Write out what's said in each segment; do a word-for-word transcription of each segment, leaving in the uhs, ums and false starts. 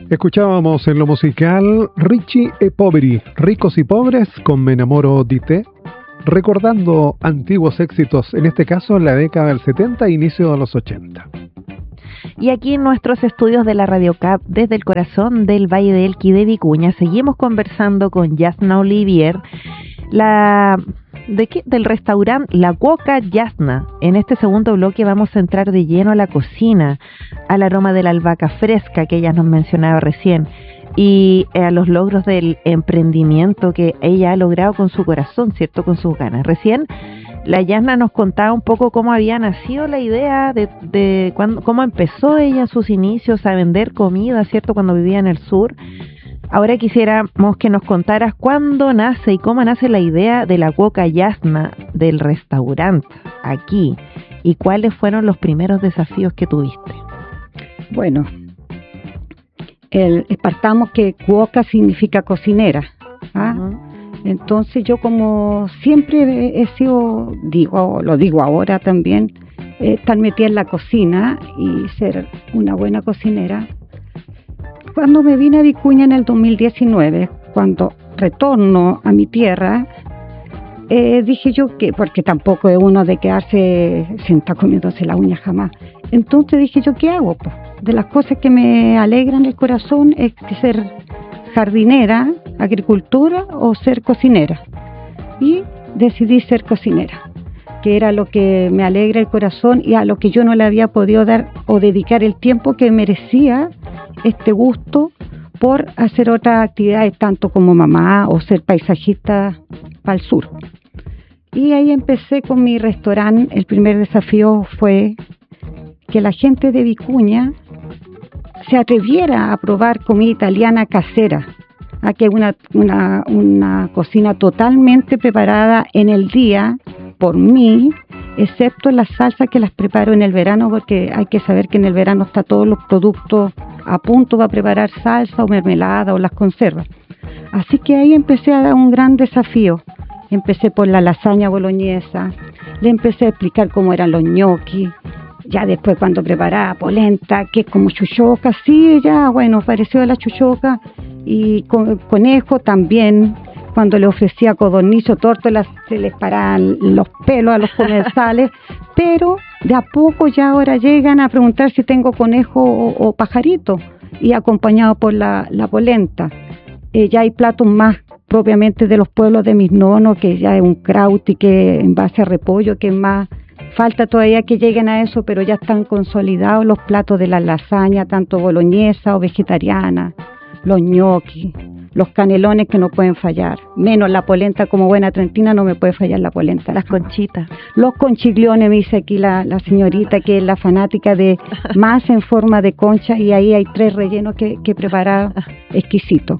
Escuchábamos en lo musical Ricci e Poveri, Ricos y Pobres con Me Enamoro di Te, recordando antiguos éxitos, en este caso en la década del setenta e inicio de los ochenta. Y aquí en nuestros estudios de la Radio Cap, desde el corazón del Valle de Elqui de Vicuña, seguimos conversando con Yasna Olivier, la de qué, del restaurante La Cuoca Yasna. En este segundo bloque vamos a entrar de lleno a la cocina, al aroma de la albahaca fresca que ella nos mencionaba recién, y a los logros del emprendimiento que ella ha logrado con su corazón, ¿cierto? Con sus ganas. Recién la Yasna nos contaba un poco cómo había nacido la idea de, de cuando, cómo empezó ella sus inicios a vender comida, ¿cierto? Cuando vivía en el sur. Ahora quisiéramos que nos contaras cuándo nace y cómo nace la idea de La Cuoca Yasna, del restaurante aquí, y cuáles fueron los primeros desafíos que tuviste. Bueno, el, partamos que cuoca significa cocinera, ¿ah? Uh-huh. Entonces yo, como siempre he sido, digo, lo digo ahora también, eh, estar metida en la cocina y ser una buena cocinera. Cuando me vine a Vicuña en el dos mil diecinueve, cuando retorno a mi tierra, eh, dije yo que, porque tampoco es uno de quedarse sentado comiéndose la uña jamás. Entonces dije yo, ¿qué hago? Pues, de las cosas que me alegran el corazón es ser jardinera, agricultura o ser cocinera. Y decidí ser cocinera, que era lo que me alegra el corazón y a lo que yo no le había podido dar o dedicar el tiempo que merecía este gusto por hacer otras actividades, tanto como mamá o ser paisajista para el sur. Y ahí empecé con mi restaurante. El primer desafío fue que la gente de Vicuña se atreviera a probar comida italiana casera, a que una, una, una cocina totalmente preparada en el día por mí, excepto las salsas que las preparo en el verano, porque hay que saber que en el verano está todos los productos a punto para preparar salsa o mermelada o las conservas. Así que ahí empecé a dar un gran desafío. Empecé por la lasaña boloñesa, le empecé a explicar cómo eran los ñoquis, ya después cuando preparaba polenta, que es como chuchoca, sí, ya, bueno, pareció a la chuchoca, y con, conejo también. Cuando le ofrecía codorniz o tórtolas, se les paraban los pelos a los comensales, pero de a poco ya ahora llegan a preguntar si tengo conejo o, o pajarito, y acompañado por la, la polenta. Eh, ya hay platos más propiamente de los pueblos de mis nonos, que ya es un krauti, que en base a repollo, que es más, falta todavía que lleguen a eso, pero ya están consolidados los platos de la lasaña, tanto boloñesa o vegetariana, los ñoquis, los canelones que no pueden fallar, menos la polenta. Como buena trentina no me puede fallar la polenta. Las conchitas. Los conchigliones, me dice aquí la, la señorita, que es la fanática de masa en forma de concha, y ahí hay tres rellenos que, que preparar exquisitos.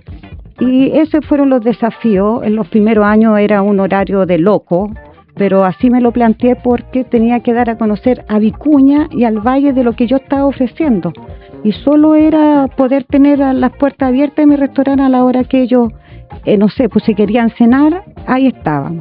Y esos fueron los desafíos. En los primeros años era un horario de loco, pero así me lo planteé porque tenía que dar a conocer a Vicuña y al valle de lo que yo estaba ofreciendo. Y solo era poder tener las puertas abiertas de mi restaurante a la hora que ellos, eh, no sé, pues si querían cenar, ahí estábamos.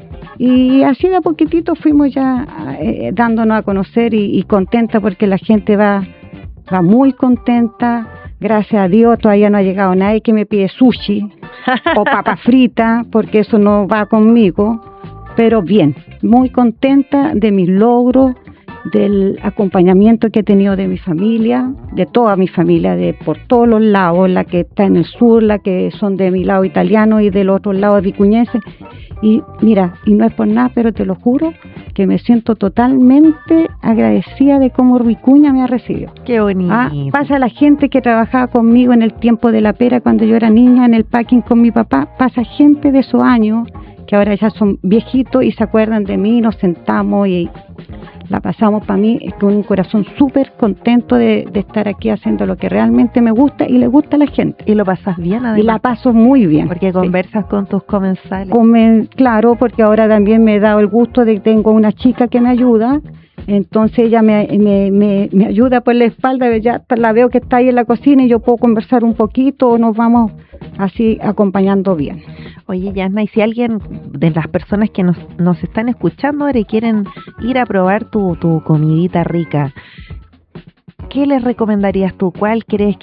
Y así de a poquitito fuimos ya eh, dándonos a conocer, y, y contenta porque la gente va, va muy contenta. Gracias a Dios todavía no ha llegado nadie que me pide sushi o papa frita, porque eso no va conmigo. Pero bien, muy contenta de mis logros, del acompañamiento que he tenido de mi familia, de toda mi familia, de por todos los lados, la que está en el sur, la que son de mi lado italiano y del otro lado vicuñense. Y mira, y no es por nada, pero te lo juro que me siento totalmente agradecida de cómo Vicuña me ha recibido. Qué bonito. Ah, pasa la gente que trabajaba conmigo en el tiempo de la pera, cuando yo era niña, en el packing con mi papá, pasa gente de esos años que ahora ya son viejitos y se acuerdan de mí, nos sentamos y la pasamos. Para mí es con un corazón súper contento de, de estar aquí haciendo lo que realmente me gusta y le gusta a la gente. Y lo pasas bien, además. Y la paso muy bien. Porque conversas sí. con tus comensales. Come, claro, porque ahora también me he dado el gusto de que tengo una chica que me ayuda. Entonces ella me, me, me, me ayuda por la espalda, ya la veo que está ahí en la cocina y yo puedo conversar un poquito, o nos vamos así acompañando bien. Oye, Yasna, y si alguien de las personas que nos, nos están escuchando ahora y quieren ir a probar tu, tu comidita rica, ¿qué les recomendarías tú? ¿Cuál crees que es el,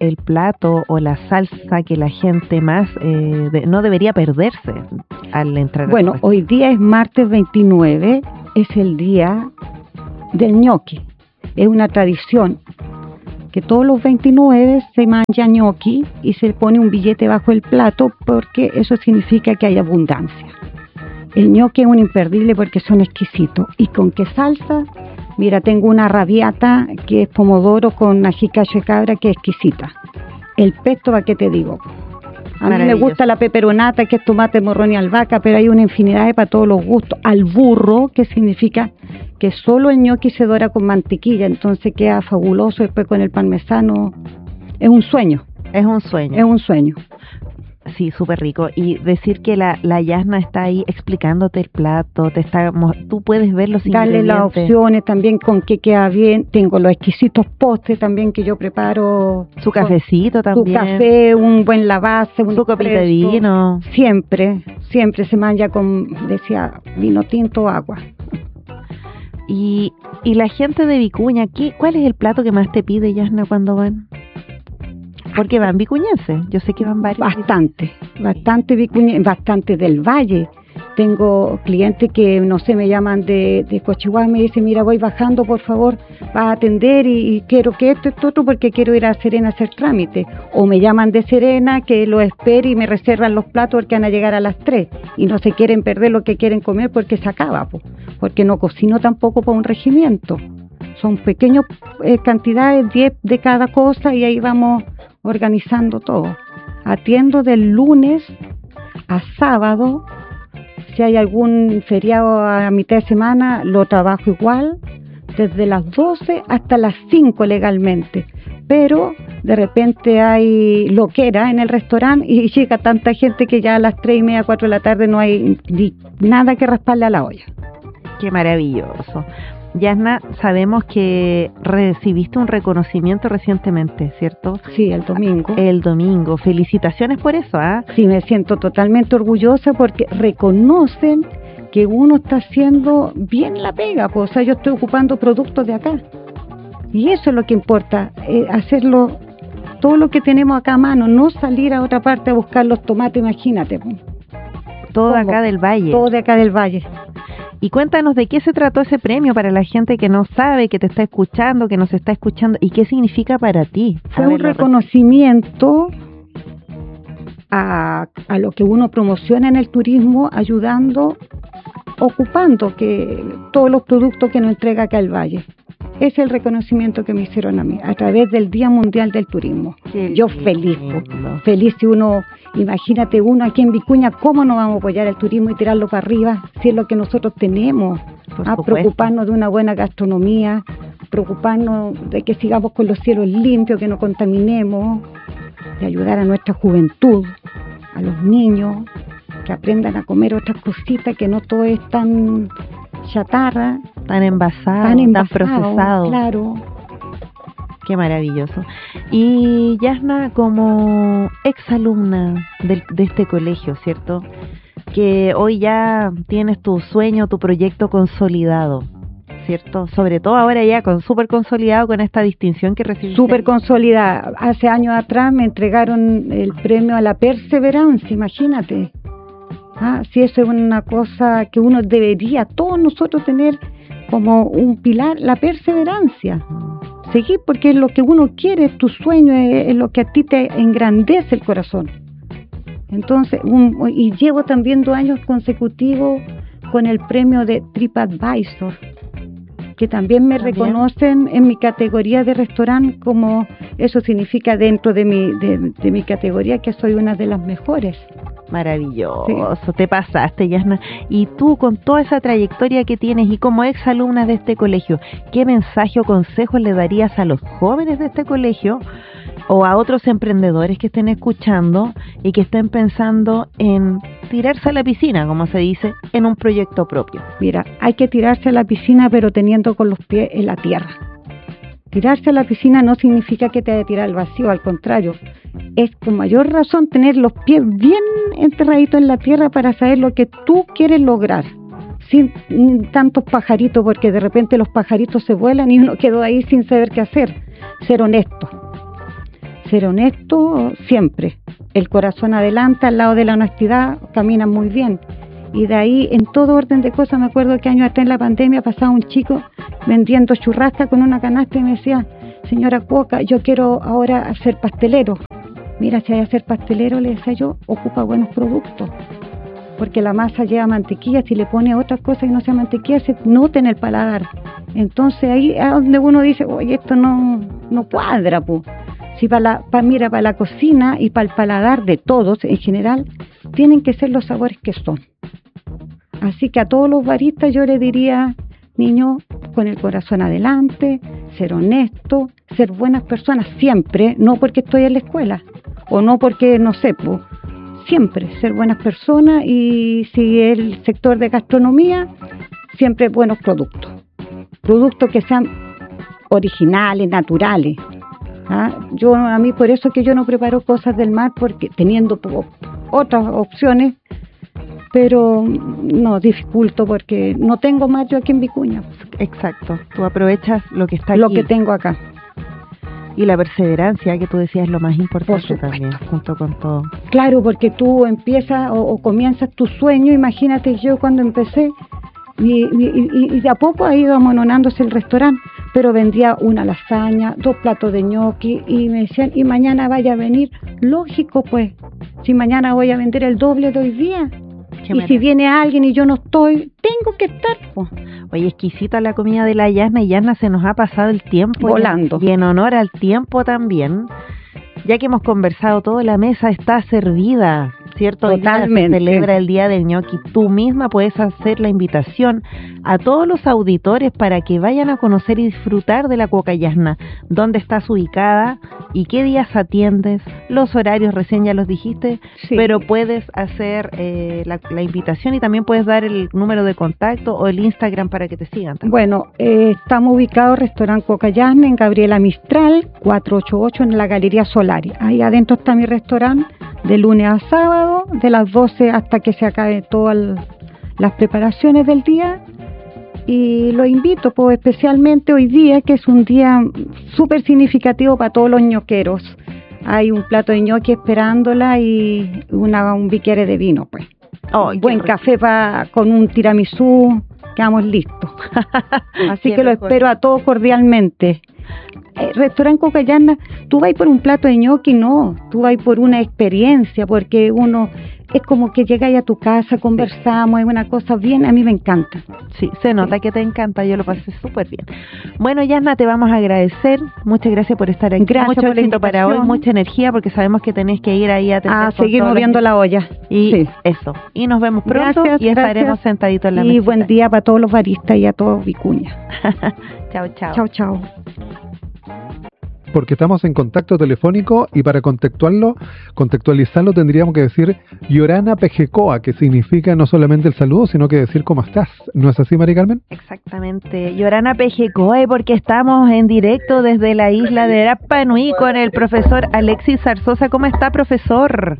el plato o la salsa que la gente más eh, de, no debería perderse al entrar? Bueno, hoy día es martes veintinueve, es el día del ñoqui. Es una tradición que todos los veintinueve se mancha ñoqui y se pone un billete bajo el plato porque eso significa que hay abundancia. El ñoqui es un imperdible porque son exquisitos. ¿Y con qué salsa? Mira, tengo una rabiata que es pomodoro con ají cacho de cabra que es exquisita. El pesto, ¿para qué te digo? A mí me gusta la peperonata, que es tomate, morrón y albahaca, pero hay una infinidad de para todos los gustos. Al burro, que significa que solo el ñoqui se dora con mantequilla, entonces queda fabuloso. Después con el parmesano, es un sueño. Es un sueño. Es un sueño. Sí, súper rico. Y decir que la, la Yasna está ahí explicándote el plato, te está, tú puedes ver los Darle ingredientes. Darle las opciones también con qué queda bien. Tengo los exquisitos postres también que yo preparo. Su cafecito también. Su café, un buen lavase, un su copita de vino. Siempre, siempre se manja con, decía, vino tinto o agua. Y, y la gente de Vicuña, ¿qué, ¿cuál es el plato que más te pide, Yasna, cuando van? Porque van vicuñenses, yo sé que van varios. Bastante, bastante vicuñenses, bastante del valle. Tengo clientes que, no sé, me llaman de, de Cochihuahua, me dicen, mira, voy bajando, por favor, vas a atender y, y quiero que esto, esto, otro, porque quiero ir a Serena a hacer trámite. O me llaman de Serena, que lo espere y me reservan los platos porque van a llegar a las tres y no se quieren perder lo que quieren comer porque se acaba, po, porque no cocino tampoco para un regimiento. Son pequeñas eh, cantidades, diez de cada cosa y ahí vamos organizando todo. Atiendo del lunes a sábado. Si hay algún feriado a mitad de semana, lo trabajo igual, desde las doce hasta las cinco legalmente. Pero de repente hay loquera en el restaurante y llega tanta gente que ya a las tres y media, cuatro de la tarde no hay ni nada que rasparle a la olla. Qué maravilloso. Yasna, sabemos que recibiste un reconocimiento recientemente, ¿cierto? Sí, el domingo. El domingo. Felicitaciones por eso, ¿ah? ¿eh? Sí, me siento totalmente orgullosa porque reconocen que uno está haciendo bien la pega, pues, o sea, yo estoy ocupando productos de acá. Y eso es lo que importa, eh, hacerlo, todo lo que tenemos acá a mano, no salir a otra parte a buscar los tomates, imagínate. Pues. Todo de acá del valle. Todo de acá del valle. Y cuéntanos de qué se trató ese premio para la gente que no sabe, que te está escuchando, que nos está escuchando, y qué significa para ti. Fue un reconocimiento a, a lo que uno promociona en el turismo, ayudando, ocupando que todos los productos que nos entrega acá el Valle. Ese es el reconocimiento que me hicieron a mí, a través del Día Mundial del Turismo. Qué Yo feliz, lindo. feliz si uno, imagínate uno aquí en Vicuña, ¿cómo no vamos a apoyar el turismo y tirarlo para arriba? Si es lo que nosotros tenemos, a preocuparnos de una buena gastronomía, preocuparnos de que sigamos con los cielos limpios, que no contaminemos, de ayudar a nuestra juventud, a los niños, que aprendan a comer otras cositas, que no todo es tan chatarra, tan envasado, tan, envasado, tan procesado. Claro. Qué maravilloso. Y Yasna, como exalumna de, de este colegio, ¿cierto? Que hoy ya tienes tu sueño, tu proyecto consolidado, ¿cierto? Sobre todo ahora ya con súper consolidado con esta distinción que recibiste. Súper consolidada. Hace años atrás me entregaron el premio a la perseverancia, imagínate. Ah, si eso es una cosa que uno debería, todos nosotros tener como un pilar, la perseverancia. Seguir porque es lo que uno quiere, es tu sueño, es, es lo que a ti te engrandece el corazón. Entonces, un, y llevo también dos años consecutivos con el premio de TripAdvisor, que también me ¿También? reconocen en mi categoría de restaurante, como eso significa dentro de mi, de, de mi categoría que soy una de las mejores. Maravilloso, sí. Te pasaste, Yasna. Y tú, con toda esa trayectoria que tienes y como exalumna de este colegio, ¿qué mensaje o consejo le darías a los jóvenes de este colegio o a otros emprendedores que estén escuchando y que estén pensando en tirarse a la piscina, como se dice, en un proyecto propio? Mira, hay que tirarse a la piscina, pero teniendo con los pies en la tierra. Tirarse a la piscina no significa que te vaya a tirar al vacío, al contrario, es con mayor razón tener los pies bien enterraditos en la tierra para saber lo que tú quieres lograr, sin tantos pajaritos, porque de repente los pajaritos se vuelan y uno quedó ahí sin saber qué hacer. Ser honesto, ser honesto siempre, el corazón adelante, al lado de la honestidad, caminan muy bien. Y de ahí, en todo orden de cosas, me acuerdo que años atrás en la pandemia pasaba un chico vendiendo churrasca con una canasta y me decía, señora Cuoca, yo quiero ahora ser pastelero. Mira, si hay que ser pastelero, le decía yo, ocupa buenos productos. Porque la masa lleva mantequilla, si le pone otras cosas que no sea mantequilla, se nota en el paladar. Entonces ahí es donde uno dice, oye, esto no, no cuadra, pues. Si para la, pa, mira, para la cocina y para el paladar de todos en general, tienen que ser los sabores que son. Así que a todos los baristas yo le diría, niño, con el corazón adelante, ser honesto, ser buenas personas siempre, no porque estoy en la escuela, o no porque, no sé, pues, siempre ser buenas personas, y si el sector de gastronomía, siempre buenos productos. Productos que sean originales, naturales. ¿Ah? Yo, a mí por eso que yo no preparo cosas del mar, porque teniendo otras opciones, pero no dificulto porque no tengo mar yo aquí en Vicuña. Exacto, tú aprovechas lo que está aquí. Lo que tengo acá. Y la perseverancia, que tú decías, es lo más importante también, junto con todo. Claro, porque tú empiezas o, o comienzas tu sueño. Imagínate yo cuando empecé, y, y, y de a poco ha ido amononándose el restaurante, pero vendía una lasaña, dos platos de ñoqui, y me decían, y mañana vaya a venir. Lógico, pues, si mañana voy a vender el doble de hoy día. Qué y manera. Si viene alguien y yo no estoy, tengo que estar, pues. Oye, exquisita la comida de la Yasna, y Yasna, se nos ha pasado el tiempo volando. Y en honor al tiempo también, ya que hemos conversado todo, la mesa está servida, ¿cierto? Totalmente. Se celebra el Día del Ñoqui. Tú misma puedes hacer la invitación a todos los auditores para que vayan a conocer y disfrutar de la Cuoca Yasna. ¿Dónde estás ubicada y qué días atiendes? Los horarios recién ya los dijiste, sí. Pero puedes hacer eh, la, la invitación, y también puedes dar el número de contacto o el Instagram para que te sigan también. Bueno, eh, estamos ubicados Restaurante Cuoca Yasna en Gabriela Mistral cuatrocientos ochenta y ocho en la Galería Solari. Ahí adentro está mi restaurante de lunes a sábado, de las doce hasta que se acabe todas las preparaciones del día. Y lo invito, pues, especialmente hoy día, que es un día súper significativo para todos los ñoqueros. Hay un plato de ñoqui esperándola y una, un biquere de vino, pues. Oh, buen rico. Café pa, con un tiramisú, quedamos listos. Así que lo espero a todos cordialmente. Eh, Restaurante Cuoca Yasna, tú vas por un plato de ñoqui, no, tú vas por una experiencia, porque uno es como que llegáis a tu casa, conversamos, es una cosa bien, a mí me encanta. Sí, se nota sí. que te encanta, yo lo pasé súper bien. Bueno, Yasna, te vamos a agradecer, muchas gracias por estar aquí. Gracias mucho por éxito para hoy, mucha energía, porque sabemos que tenés que ir ahí a, a seguir moviendo la olla. Y sí. eso, y nos vemos pronto, gracias, y estaremos gracias. sentaditos en la mesa. Y mesita. Buen día para todos los baristas y a todos Vicuña. Chao, chao. Chao, chao. Porque estamos en contacto telefónico, y para contextualizarlo, contextualizarlo tendríamos que decir Yorana Pejecoa, que significa no solamente el saludo, sino que decir cómo estás. ¿No es así, Mari Carmen? Exactamente, Yorana Pejecoa, porque estamos en directo desde la isla de Rapa Nui con el profesor Alexis Zarzosa. ¿Cómo está, profesor?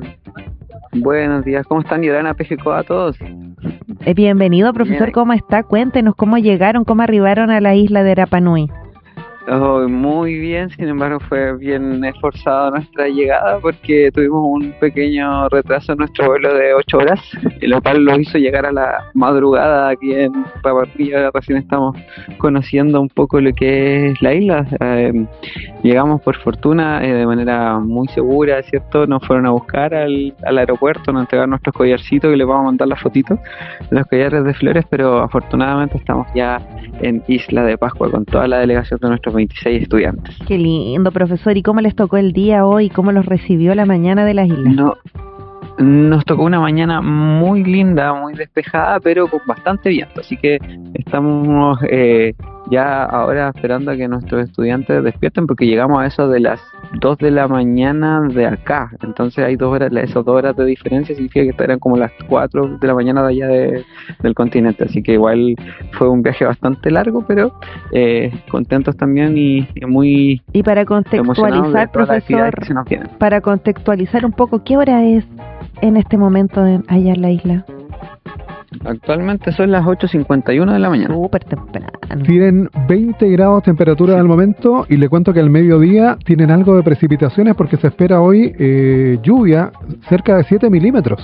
Buenos días, ¿cómo están? Yorana Pejecoa a todos. Eh, bienvenido, profesor, Bien. ¿Cómo está? Cuéntenos cómo llegaron, cómo arribaron a la isla de Rapa Nui. Oh, muy bien, sin embargo fue bien esforzada nuestra llegada porque tuvimos un pequeño retraso en nuestro vuelo de ocho horas, lo cual lo hizo llegar a la madrugada aquí en Papapilla. Recién estamos conociendo un poco lo que es la isla. Eh, llegamos por fortuna eh, de manera muy segura, ¿cierto? Nos fueron a buscar al, al aeropuerto, nos entregaron nuestros collarcitos, que les vamos a mandar las fotitos, los collares de flores, pero afortunadamente estamos ya en Isla de Pascua con toda la delegación de nuestros veintiséis estudiantes. Qué lindo, profesor. ¿Y cómo les tocó el día hoy? ¿Cómo los recibió la mañana de las islas? No, nos tocó una mañana muy linda, muy despejada, pero con bastante viento. Así que estamos eh, ya ahora esperando a que nuestros estudiantes despierten, porque llegamos a eso de las dos de la mañana de acá. Entonces hay dos horas, esas dos horas de diferencia significa que estarán como las cuatro de la mañana de allá de, del continente. Así que igual fue un viaje bastante largo, pero eh, contentos también y, y muy Y para contextualizar, profesor, para contextualizar un poco, ¿qué hora es en este momento en, allá en la isla? Actualmente son las ocho cincuenta y uno de la mañana. Súper temprano. Tienen veinte grados temperatura al momento y le cuento que al mediodía tienen algo de precipitaciones porque se espera hoy eh, lluvia cerca de siete milímetros.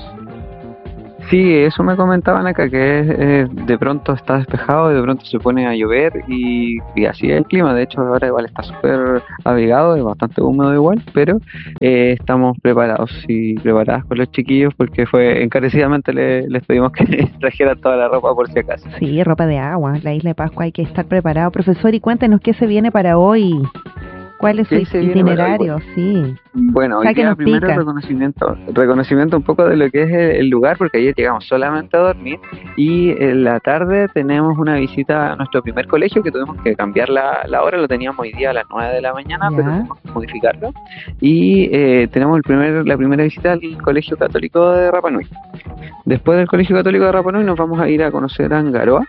Sí, eso me comentaban acá, que es, eh, de pronto está despejado y de pronto se pone a llover y, y así es el clima. De hecho, ahora igual está súper abrigado, es bastante húmedo igual, pero eh, estamos preparados y preparadas con los chiquillos porque fue encarecidamente le, les pedimos que trajeran toda la ropa por si acaso. Sí, ropa de agua. La isla de Pascua hay que estar preparado. Profesor, y cuéntenos qué se viene para hoy. ¿Cuál es su itinerario? Sí. Bueno, hoy día primero reconocimiento, reconocimiento un poco de lo que es el, el lugar, porque ayer llegamos solamente a dormir y en la tarde tenemos una visita a nuestro primer colegio que tuvimos que cambiar la, la hora, lo teníamos hoy día a las nueve de la mañana, ¿ya? Pero tuvimos que modificarlo y eh, tenemos el primer, la primera visita al Colegio Católico de Rapa Nui. Después del Colegio Católico de Rapa Nui nos vamos a ir a conocer a Angaroa.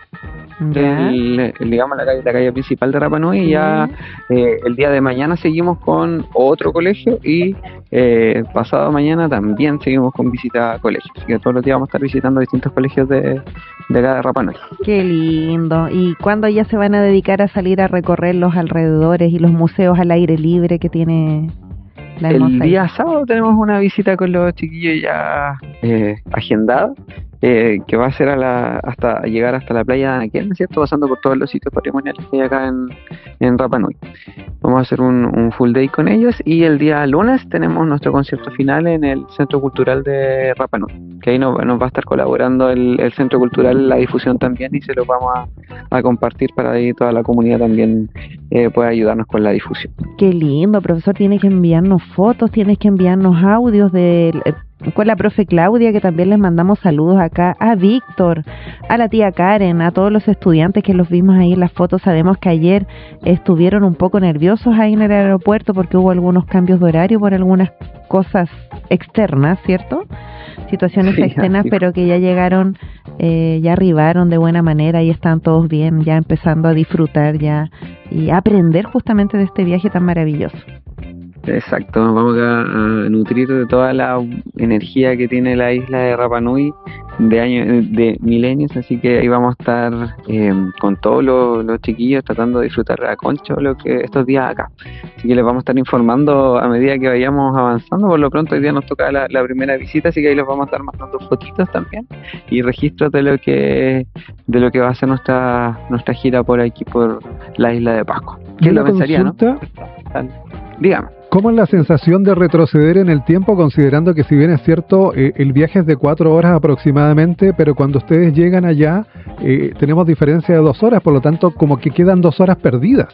El, el, digamos la calle, la calle principal de Rapa Nui, y ya eh, el día de mañana seguimos con otro colegio y eh, pasado mañana también seguimos con visita a colegios, así que todos los días vamos a estar visitando distintos colegios de, de acá de Rapa Nui. Qué lindo. ¿Y cuándo ya se van a dedicar a salir a recorrer los alrededores y los museos al aire libre que tiene la hermosa El día isla? sábado tenemos una visita con los chiquillos ya eh, agendada, eh, que va a ser a la, hasta llegar hasta la playa de Anaquén, ¿cierto? Pasando por todos los sitios patrimoniales que hay acá en, en Rapa Nui. Vamos a hacer un, un full day con ellos y el día lunes tenemos nuestro concierto final en el Centro Cultural de Rapa Nui, que ahí nos, nos va a estar colaborando el, el Centro Cultural, la difusión también, y se lo vamos a, a compartir para ahí toda la comunidad también eh, pueda ayudarnos con la difusión. Qué lindo, profesor. Tienes que enviarnos fotos, tienes que enviarnos audios de... con la profe Claudia, que también les mandamos saludos acá, a Víctor, a la tía Karen, a todos los estudiantes que los vimos ahí en las fotos. Sabemos que ayer estuvieron un poco nerviosos ahí en el aeropuerto porque hubo algunos cambios de horario por algunas cosas externas, ¿cierto? Situaciones sí, externas, sí. Pero que ya llegaron, eh, ya arribaron de buena manera y están todos bien, ya empezando a disfrutar ya y a aprender justamente de este viaje tan maravilloso. Exacto, nos vamos a, a nutrir de toda la energía que tiene la isla de Rapa Nui de años, de milenios, así que ahí vamos a estar eh, con todos los, los chiquillos tratando de disfrutar a concho lo que estos días acá. Así que les vamos a estar informando a medida que vayamos avanzando. Por lo pronto hoy día nos toca la, la primera visita, así que ahí les vamos a estar mandando fotitos también y registros de lo que de lo que va a ser nuestra nuestra gira por aquí por la isla de Pascua. ¿Quién lo pensaría, no? Dígame. ¿Cómo es la sensación de retroceder en el tiempo, considerando que, si bien es cierto, eh, el viaje es de cuatro horas aproximadamente, pero cuando ustedes llegan allá eh, tenemos diferencia de dos horas, por lo tanto como que quedan dos horas perdidas?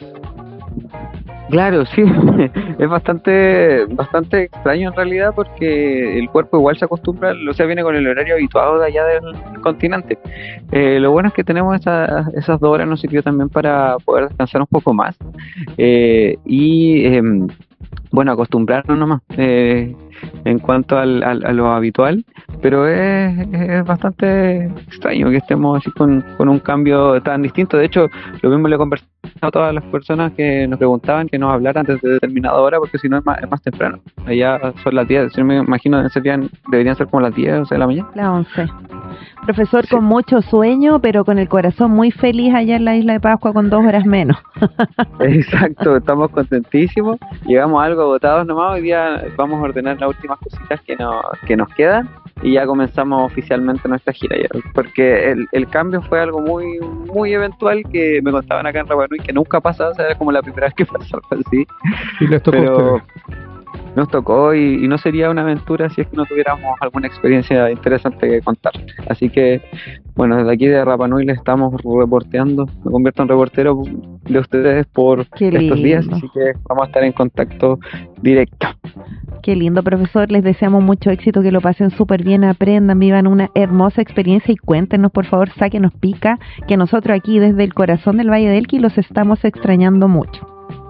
Claro, sí, es bastante bastante extraño en realidad porque el cuerpo igual se acostumbra, o sea, viene con el horario habituado de allá del continente. Eh, lo bueno es que tenemos esa, esas dos horas, nos sirvió también para poder descansar un poco más eh, y... Eh, bueno, acostumbrarnos nomás eh, en cuanto al, al, a lo habitual, pero es, es bastante extraño que estemos así con, con un cambio tan distinto. De hecho, lo mismo le he conversado a todas las personas que nos preguntaban que nos hablaran desde determinada hora, porque si no es más, es más temprano. Allá son las diez, yo me imagino que serían, deberían ser como las diez, once de la mañana. Las once. Profesor, Sí. con mucho sueño, pero con el corazón muy feliz allá en la isla de Pascua con dos horas menos. Exacto, estamos contentísimos, llegamos algo agotados nomás. Hoy día vamos a ordenar las últimas cositas que nos, que nos quedan y ya comenzamos oficialmente nuestra gira ya, porque el, el cambio fue algo muy muy eventual que me contaban acá en Rapa Nui que nunca pasa, o sea, era como la primera vez que pasó algo así. Y les tocó a Pero ustedes. nos tocó y, y no sería una aventura si es que no tuviéramos alguna experiencia interesante que contar. Así que, bueno, desde aquí de Rapa Nui les estamos reporteando, me convierto en reportero de ustedes por Qué estos lindo. días, así que vamos a estar en contacto directo. Qué lindo, profesor. Les deseamos mucho éxito, que lo pasen súper bien, aprendan, vivan una hermosa experiencia y cuéntenos, por favor, sáquenos pica, que nosotros aquí desde el corazón del Valle del Elqui los estamos extrañando mucho.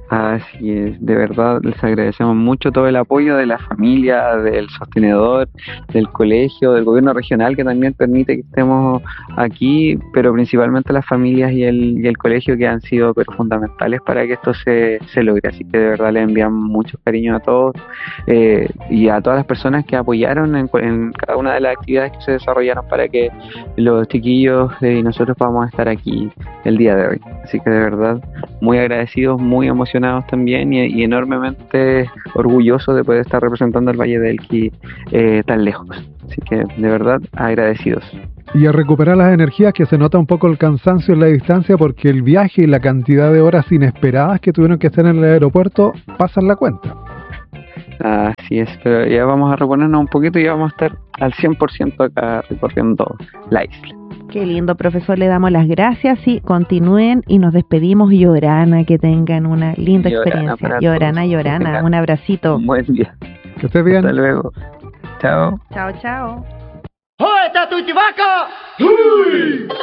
Así es, de verdad les agradecemos mucho todo el apoyo de la familia, del sostenedor, del colegio, del gobierno regional que también permite que estemos aquí, pero principalmente las familias y el, y el colegio que han sido pero fundamentales para que esto se, se logre. Así que de verdad les enviamos mucho cariño a todos eh, y a todas las personas que apoyaron en, en cada una de las actividades que se desarrollaron para que los chiquillos eh, y nosotros podamos estar aquí el día de hoy. Así que de verdad muy agradecidos, muy emocionados también y, y enormemente orgullosos de poder estar representando al Valle del Elqui eh, tan lejos. Así que de verdad agradecidos. Y a recuperar las energías, que se nota un poco el cansancio en la distancia porque el viaje y la cantidad de horas inesperadas que tuvieron que estar en el aeropuerto pasan la cuenta. Así es, pero ya vamos a reponernos un poquito y vamos a estar al cien por ciento acá recorriendo la isla. Qué lindo, profesor, le damos las gracias y continúen y nos despedimos. Llorana, que tengan una linda Llorana experiencia. Llorana, Llorana, un abracito. Un buen día. Que esté bien. Hasta luego. Chao. Chao, chao. ¡Hoy está tu chivaca!